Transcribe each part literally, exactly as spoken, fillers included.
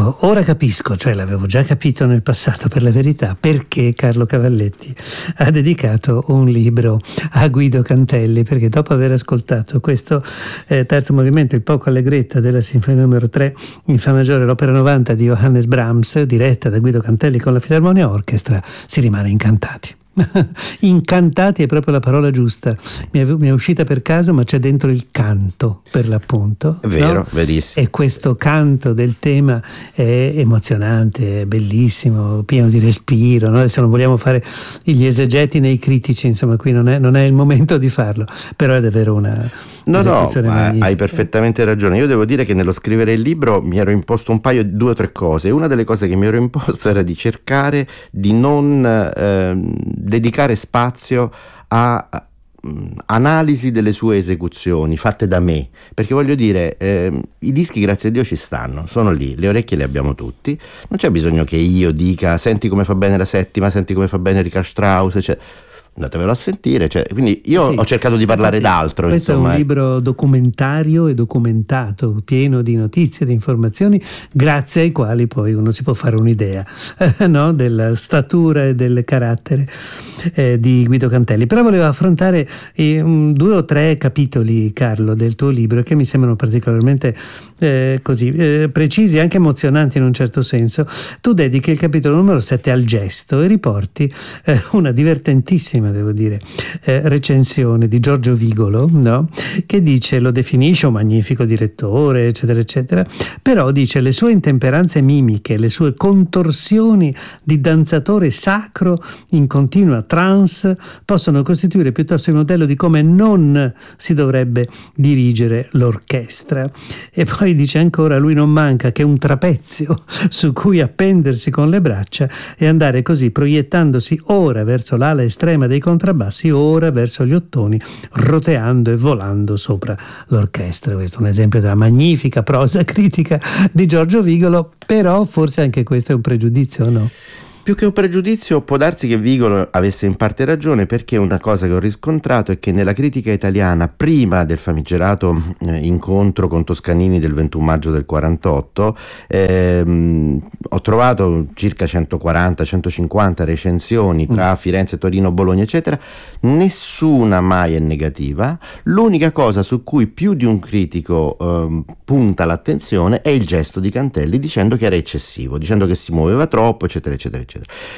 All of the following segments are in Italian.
Ecco, ora capisco, cioè l'avevo già capito nel passato per la verità, perché Carlo Cavalletti ha dedicato un libro a Guido Cantelli, perché dopo aver ascoltato questo eh, terzo movimento, il poco allegretta della sinfonia numero tre in fa maggiore, l'opera novanta di Johannes Brahms, diretta da Guido Cantelli con la Filarmonia Orchestra, si rimane incantati. Incantati è proprio la parola giusta, mi è, mi è uscita per caso, ma c'è dentro il canto, per l'appunto, è vero, no? Verissimo. E questo canto del tema è emozionante, è bellissimo, pieno di respiro, no? Adesso non vogliamo fare gli esegeti nei critici, insomma qui non è, non è il momento di farlo, però è davvero una no no magnifica. Hai perfettamente ragione. Io devo dire che nello scrivere il libro mi ero imposto un paio, due o tre cose. Una delle cose che mi ero imposto era di cercare di non eh, dedicare spazio a analisi delle sue esecuzioni fatte da me, perché voglio dire eh, i dischi grazie a Dio ci stanno, sono lì, le orecchie le abbiamo tutti, non c'è bisogno che io dica senti come fa bene la settima, senti come fa bene Richard Strauss, cioè andatevelo a sentire, cioè, quindi io sì, ho cercato di parlare infatti, d'altro. Questo insomma, è un libro documentario e documentato, pieno di notizie, di informazioni, grazie ai quali poi uno si può fare un'idea no? della statura e del carattere eh, di Guido Cantelli. Però volevo affrontare eh, un, due o tre capitoli, Carlo, del tuo libro che mi sembrano particolarmente eh, così eh, precisi, anche emozionanti in un certo senso. Tu dedichi il capitolo numero sette al gesto e riporti eh, una divertentissima, devo dire, eh, recensione di Giorgio Vigolo, no? Che dice, lo definisce un magnifico direttore, eccetera, eccetera, però dice le sue intemperanze mimiche, le sue contorsioni di danzatore sacro in continua trance possono costituire piuttosto il modello di come non si dovrebbe dirigere l'orchestra. E poi dice ancora, lui non manca che un trapezio su cui appendersi con le braccia e andare così proiettandosi ora verso l'ala estrema dei contrabbassi, ora verso gli ottoni, roteando e volando sopra l'orchestra. Questo è un esempio della magnifica prosa critica di Giorgio Vigolo, però forse anche questo è un pregiudizio, no? Più che un pregiudizio, può darsi che Vigolo avesse in parte ragione, perché una cosa che ho riscontrato è che nella critica italiana, prima del famigerato eh, incontro con Toscanini del ventuno maggio del quarantotto, ehm, ho trovato circa centoquaranta centocinquanta recensioni tra Firenze, Torino, Bologna, eccetera. Nessuna mai è negativa. L'unica cosa su cui più di un critico ehm, punta l'attenzione è il gesto di Cantelli, dicendo che era eccessivo, dicendo che si muoveva troppo, eccetera, eccetera, eccetera.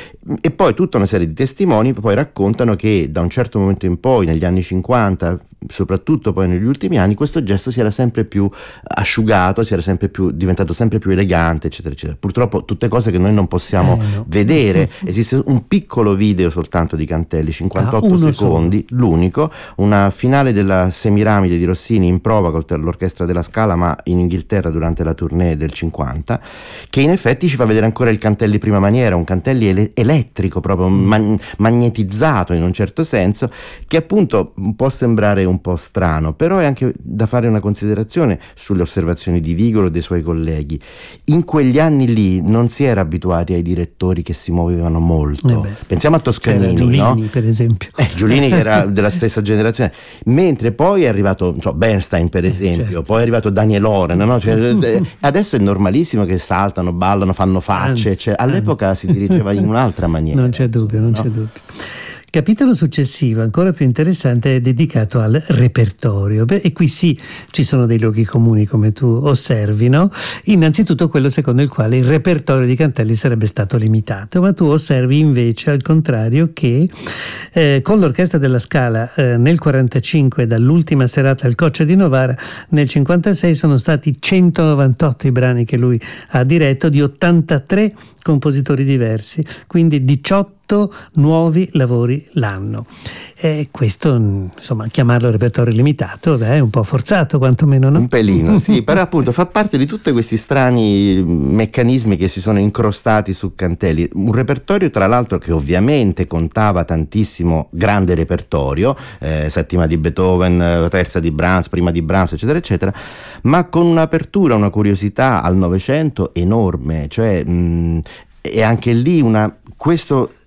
E poi tutta una serie di testimoni poi raccontano che da un certo momento in poi, negli anni cinquanta, soprattutto poi negli ultimi anni, questo gesto si era sempre più asciugato, si era sempre più diventato sempre più elegante, eccetera, eccetera. Purtroppo tutte cose che noi non possiamo eh, no. vedere. Esiste un piccolo video soltanto di Cantelli, cinquantotto ah, secondi, solo. L'unico, una finale della Semiramide di Rossini in prova con l'Orchestra della Scala, ma in Inghilterra durante la tournée del cinquanta, che in effetti ci fa vedere ancora il Cantelli prima maniera, un Cantelli ele- elettrico, proprio man- magnetizzato in un certo senso, che appunto può sembrare un po' strano, però è anche da fare una considerazione sulle osservazioni di Vigolo e dei suoi colleghi. In quegli anni lì non si era abituati ai direttori che si muovevano molto. Eh beh, pensiamo a Toscanini, Giulini, no? per esempio. Eh, Giulini che era della stessa generazione, mentre poi è arrivato so, Bernstein per esempio, eh, certo. poi è arrivato Daniel Oren, no? Cioè, adesso è normalissimo che saltano, ballano, fanno facce, anzi, cioè, all'epoca anzi. si dirigeva in un'altra maniera. Non c'è dubbio, non no? c'è dubbio. Capitolo successivo, ancora più interessante, è dedicato al repertorio. Beh, e qui sì, ci sono dei luoghi comuni, come tu osservi, no? Innanzitutto quello secondo il quale il repertorio di Cantelli sarebbe stato limitato, ma tu osservi invece al contrario che eh, con l'Orchestra della Scala eh, nel quarantacinque, dall'ultima serata al Coccia di Novara, nel cinquantasei sono stati centonovantotto i brani che lui ha diretto, di ottantatré compositori diversi, quindi diciotto nuovi lavori l'anno. E questo, insomma, chiamarlo repertorio limitato beh, è un po' forzato, quantomeno, no? Un pelino, sì, però appunto fa parte di tutti questi strani meccanismi che si sono incrostati su Cantelli. Un repertorio, tra l'altro, che ovviamente contava tantissimo grande repertorio, eh, settima di Beethoven, terza di Brahms, prima di Brahms, eccetera, eccetera, ma con un'apertura, una curiosità al Novecento enorme, cioè mh, e anche lì una questo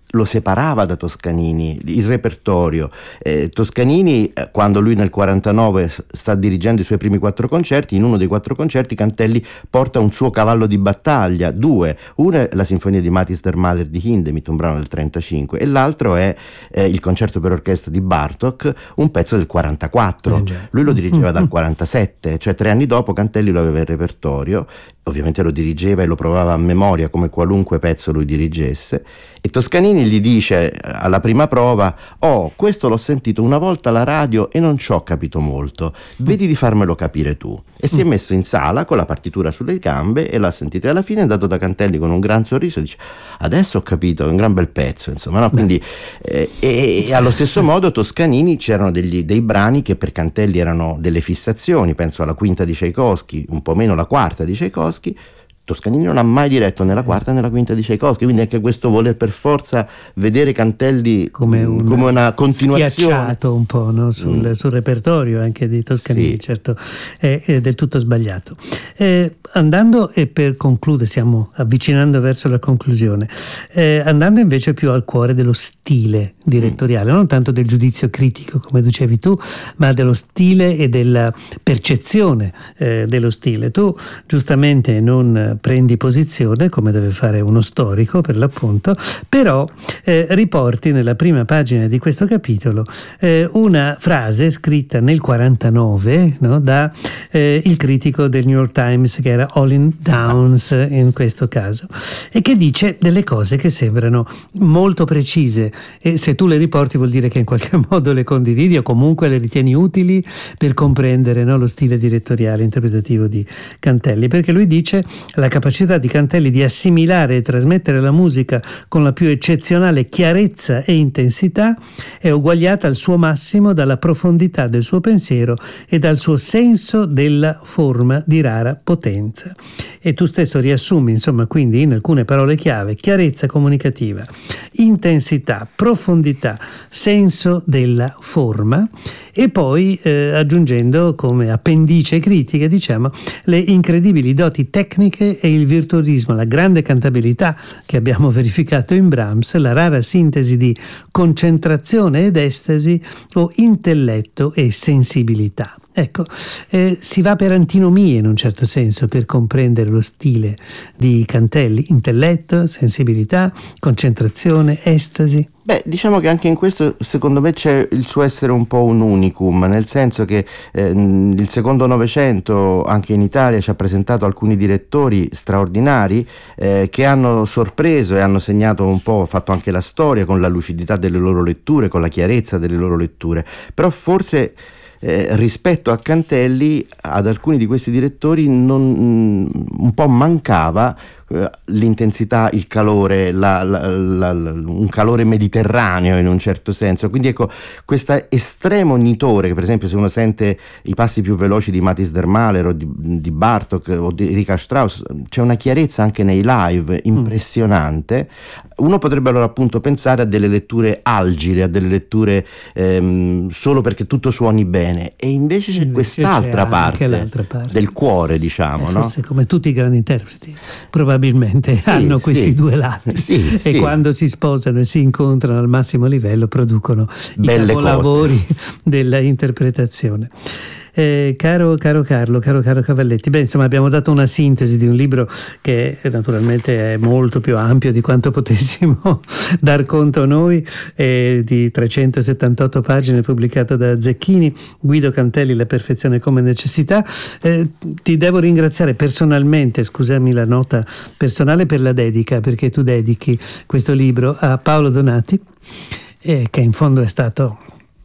lo separava da Toscanini, il repertorio. Eh, Toscanini, eh, quando lui nel quarantanove sta dirigendo i suoi primi quattro concerti, in uno dei quattro concerti Cantelli porta un suo cavallo di battaglia, due, uno è la sinfonia di Mathis der Maler di Hindemith, un brano del trentacinque, e l'altro è eh, il concerto per orchestra di Bartók, un pezzo del quarantaquattro. Eh, lui lo dirigeva dal quarantasette, cioè tre anni dopo Cantelli lo aveva in repertorio, ovviamente lo dirigeva e lo provava a memoria come qualunque pezzo lui dirigesse, e Toscanini gli dice alla prima prova: oh, questo l'ho sentito una volta alla radio e non ci ho capito molto, vedi di farmelo capire tu. E si è messo in sala con la partitura sulle gambe e l'ha sentita, e alla fine è andato da Cantelli con un gran sorriso e dice: adesso ho capito, è un gran bel pezzo, insomma, no? Quindi eh, e, e allo stesso modo Toscanini, c'erano degli, dei brani che per Cantelli erano delle fissazioni, penso alla quinta di Tchaikovsky, un po' meno la quarta di Tchaikovsky. Toscanini non ha mai diretto nella quarta né nella quinta di Tchaikovsky, quindi anche questo voler per forza vedere Cantelli come, un, come una continuazione, schiacciato un po', no? sul, mm. sul repertorio anche di Toscanini, sì. Certo è, è del tutto sbagliato. Eh, andando, e per concludere, stiamo avvicinando verso la conclusione, eh, andando invece più al cuore dello stile direttoriale, mm. non tanto del giudizio critico come dicevi tu, ma dello stile e della percezione eh, dello stile. Tu giustamente non prendi posizione come deve fare uno storico, per l'appunto, però eh, riporti nella prima pagina di questo capitolo eh, una frase scritta nel quarantanove, no, da eh, il critico del New York Times, che era Olin Downs in questo caso, e che dice delle cose che sembrano molto precise, e se tu le riporti vuol dire che in qualche modo le condividi o comunque le ritieni utili per comprendere, no, lo stile direttoriale interpretativo di Cantelli, perché lui dice: la capacità di Cantelli di assimilare e trasmettere la musica con la più eccezionale chiarezza e intensità è uguagliata al suo massimo dalla profondità del suo pensiero e dal suo senso della forma di rara potenza. E tu stesso riassumi, insomma, quindi in alcune parole chiave: chiarezza comunicativa, intensità, profondità, senso della forma, e poi eh, aggiungendo come appendice critica, diciamo, le incredibili doti tecniche e il virtuosismo, la grande cantabilità che abbiamo verificato in Brahms, la rara sintesi di concentrazione ed estasi o intelletto e sensibilità. Ecco, eh, si va per antinomie in un certo senso per comprendere lo stile di Cantelli: intelletto, sensibilità, concentrazione, estasi. Beh, diciamo che anche in questo secondo me c'è il suo essere un po' un unicum, nel senso che eh, il secondo Novecento anche in Italia ci ha presentato alcuni direttori straordinari eh, che hanno sorpreso e hanno segnato un po', fatto anche la storia con la lucidità delle loro letture, con la chiarezza delle loro letture, però forse Eh, rispetto a Cantelli, ad alcuni di questi direttori non, un po' mancava eh, l'intensità, il calore, la, la, la, la, un calore mediterraneo in un certo senso. Quindi ecco, questo estremo nitore, che per esempio se uno sente i passi più veloci di Mathis der Maler o di, di Bartók o di Richard Strauss, c'è una chiarezza anche nei live impressionante. Uno potrebbe allora appunto pensare a delle letture algide, a delle letture ehm, solo perché tutto suoni bene, e invece c'è invece quest'altra c'è parte, parte del cuore, diciamo, eh, no? Forse come tutti i grandi interpreti probabilmente sì, hanno questi sì. due lati sì, e sì. quando si sposano e si incontrano al massimo livello producono Belle i capolavori della interpretazione. Eh, caro, caro Carlo, caro, caro Cavalletti, beh, insomma, abbiamo dato una sintesi di un libro che naturalmente è molto più ampio di quanto potessimo dar conto noi, eh, di trecentosettantotto pagine, pubblicato da Zecchini, Guido Cantelli, La perfezione come necessità. Eh, ti devo ringraziare personalmente, scusami la nota personale, per la dedica, perché tu dedichi questo libro a Paolo Donati, eh, che in fondo è stato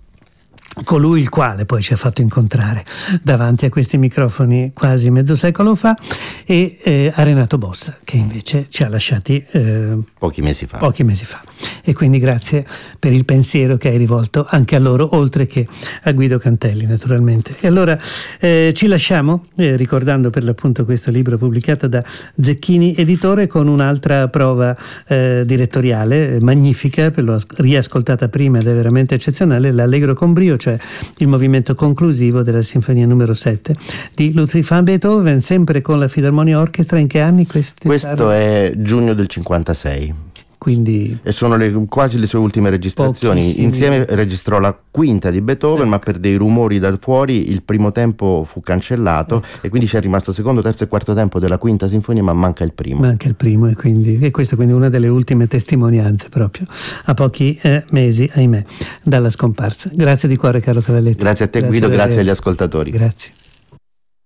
colui il quale poi ci ha fatto incontrare davanti a questi microfoni quasi mezzo secolo fa, e eh, a Renato Bossa, che invece ci ha lasciati eh, pochi mesi fa. pochi mesi fa. E quindi grazie per il pensiero che hai rivolto anche a loro, oltre che a Guido Cantelli naturalmente. E allora eh, ci lasciamo eh, ricordando per l'appunto questo libro pubblicato da Zecchini Editore, con un'altra prova eh, direttoriale magnifica, per l'ho riascoltata prima ed è veramente eccezionale, l'Allegro con brio, cioè il movimento conclusivo della Sinfonia numero sette di Ludwig van Beethoven, sempre con la Philharmonia Orchestra. In che anni questi? Questo è giugno del cinquantasei. quindi e sono le, quasi le sue ultime registrazioni. Pochissimi. Insieme registrò la quinta di Beethoven, ecco. Ma per dei rumori da fuori il primo tempo fu cancellato, ecco. E quindi c'è rimasto secondo, terzo e quarto tempo della quinta sinfonia, ma manca il primo. Manca il primo e quindi e questa è quindi una delle ultime testimonianze proprio a pochi eh, mesi, ahimè, dalla scomparsa. Grazie di cuore Carlo Cavalletti. Grazie a te, grazie Guido, grazie agli ascoltatori. Grazie.